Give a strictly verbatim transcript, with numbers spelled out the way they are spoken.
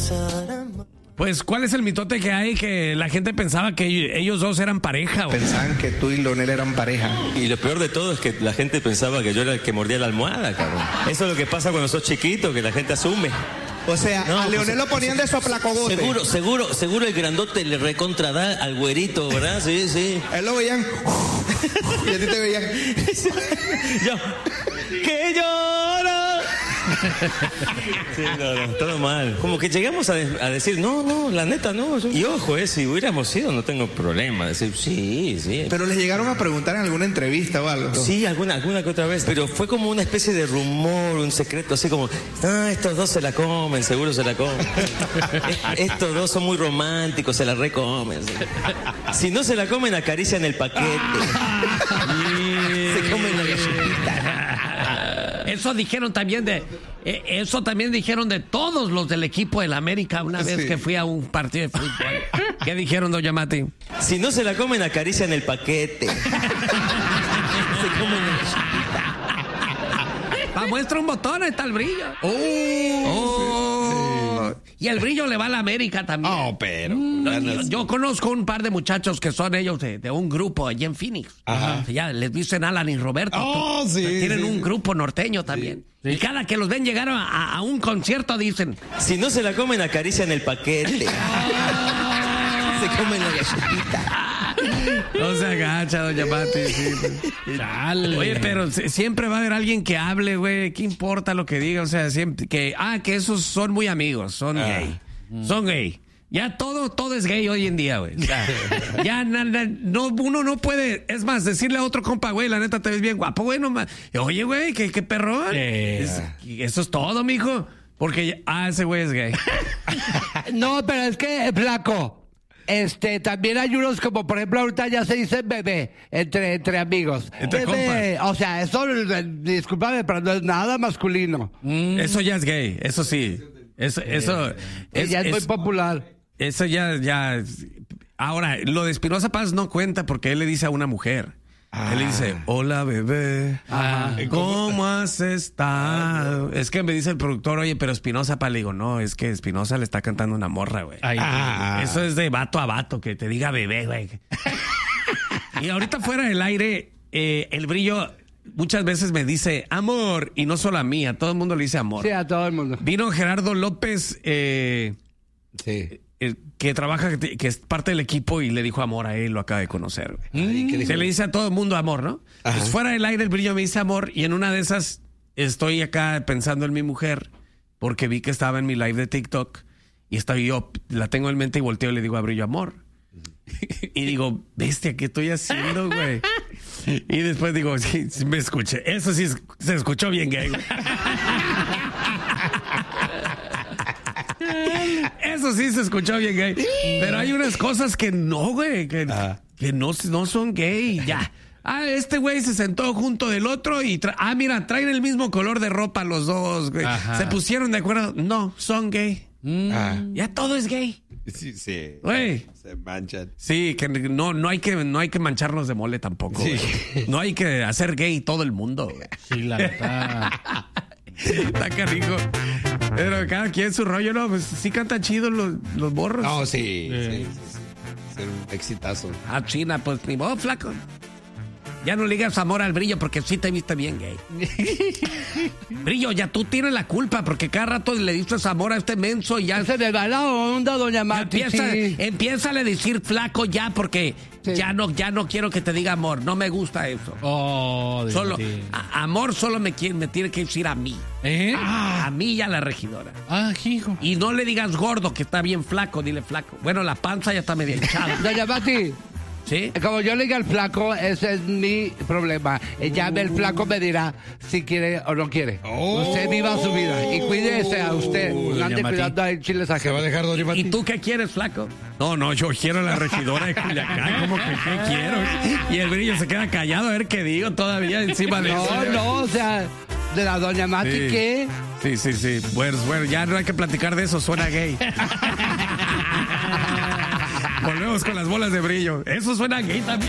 Pues, ¿cuál es el mitote que hay que la gente pensaba que ellos dos eran pareja? ¿O? Pensaban que tú y Leonel eran pareja. Y lo peor de todo es que la gente pensaba que yo era el que mordía la almohada, cabrón. Eso es lo que pasa cuando sos chiquito, que la gente asume. O sea, no, a Leonel pues, lo ponían de soplacogote. Seguro, seguro, seguro el grandote le recontrada al güerito, ¿verdad? Sí, sí. A él lo veían. Y a ti te veían. Yo. ¡Que llora! Sí, no, no, todo mal. Como que llegamos a, de- a decir, no, no, la neta no. Y ojo, eh, si hubiéramos sido, no tengo problema. Decir, sí, sí. Pero les llegaron a preguntar en alguna entrevista o algo. Sí, alguna, alguna que otra vez. Pero fue como una especie de rumor, un secreto, así como, ah, estos dos se la comen, seguro se la comen. Es- estos dos son muy románticos, se la recomen. Sí. Si no se la comen, acarician el paquete. Se comen la galletita. Eso dijeron también de eh, eso también dijeron de todos los del equipo del América una vez Sí. que fui a un partido de fútbol. ¿Qué dijeron, doña Mati? Si no se la comen, acarician el paquete. Se comen la galletita. Pa, muestra un botón, ahí está el brillo. Oh. Y el brillo le va a la América también. Oh, pero. No, yo, yo conozco un par de muchachos que son ellos de, de un grupo allí en Phoenix. Ajá. Ya les dicen Alan y Roberto. Oh, sí, Tienen sí. un grupo norteño también. Y cada que los ven llegar a, a un concierto dicen, Si no se la comen, acarician el paquete. Se comen la galletita. no se agacha, doña Mati. Sí. Chale. Oye, pero si- siempre va a haber alguien que hable, güey. ¿Qué importa lo que diga? O sea, siempre que, ah, que esos son muy amigos, son gay. Son gay. Ya todo, todo es gay hoy en día, güey. O sea, ya na- na- no, uno no puede, es más, decirle a otro compa, güey, la neta te ves bien guapo, güey, no ma- Oye, güey, qué, qué perrón. Eh. Es- eso es todo, mijo. Porque, ya- ah, ese güey es gay. No, pero es que, flaco, este, también hay unos como, por ejemplo, ahorita ya se dice bebé entre, entre amigos. Entre Bebé, o sea, eso, eh, discúlpame, pero no es nada masculino. Eso ya es gay, eso sí. Eso, eso Ella es, muy popular. Eso ya, ya. Ahora, lo de Espinosa Paz no cuenta porque él le dice a una mujer. Él le dice, hola bebé, Ah. ¿cómo has estado? Es que me dice el productor, oye, pero Espinosa Paz, le digo, no, es que Espinosa le está cantando una morra, güey. Ay, Ah, eso es de vato a vato, que te diga bebé, güey. Y ahorita fuera del aire, eh, el brillo muchas veces me dice amor, y no solo a mí, a todo el mundo le dice amor. Sí, a todo el mundo. Vino Gerardo López, eh, Sí. eh, que trabaja, que, que es parte del equipo, y le dijo amor a él, lo acaba de conocer, güey. Ay, ¿qué dijo? Se le dice a todo el mundo amor, ¿no? Pues fuera del aire el brillo me dice amor, y en una de esas estoy acá pensando en mi mujer, porque vi que estaba en mi live de TikTok, y estoy yo, la tengo en mente y volteo y le digo a brillo amor. Y digo, bestia, ¿qué estoy haciendo, güey? Y después digo, sí, sí me escuché. Eso sí se escuchó bien gay, güey. Eso sí se escuchó bien gay. Pero hay unas cosas que no, güey, que, que no, no son gay. Ya. Ah, este güey se sentó junto del otro y... tra- ah, mira, traen el mismo color de ropa los dos, güey. Ajá. Se pusieron de acuerdo. No, son gay. Ah, Ya todo es gay. sí, sí. Güey. Se manchan. Sí, que no, no, hay que, no hay que mancharnos de mole tampoco, Sí. güey. No hay que hacer gay todo el mundo, güey. Sí, la verdad. Está canijo. Pero cada quien su rollo, ¿no? Pues sí cantan chidos los, los borros. No, sí. Sí, sí, sí. Ser un exitazo. Ah, China, pues ni modo, flaco. Ya no le digas amor al brillo porque sí te viste bien gay. Brillo, ya tú tienes la culpa porque cada rato le dices amor a este menso y ya... Se me va la onda, doña ya Mati. empieza, Sí. empieza a decir flaco ya porque Sí. ya no ya no quiero que te diga amor. No me gusta eso. Oh, de Solo, ti. a- amor solo me, quiere, me tiene que decir a mí. ¿Eh? A mí y a la regidora. Ah, hijo. Y no le digas gordo, que está bien flaco, dile flaco. Bueno, la panza ya está medio hinchada. Doña Mati, ¿Sí? como yo le diga al flaco, ese es mi problema. Eh, Ya el flaco me dirá si quiere o no quiere. Oh. Usted viva su vida y cuídese a usted. Uh, No doña ande Mati. cuidando a chiles ¿Se va a ajenos. dejar, doña Mati? ¿Y tú qué quieres, flaco? No, no, yo quiero a la regidora de Culiacán. ¿Cómo que qué quiero? Y el brillo se queda callado a ver qué digo todavía encima de eso. No, no, o sea, de la doña Mati, Sí. ¿qué? Sí, sí, sí. Bueno, bueno, ya no hay que platicar de eso, suena gay. Volvemos con las bolas de brillo. Eso suena gay también.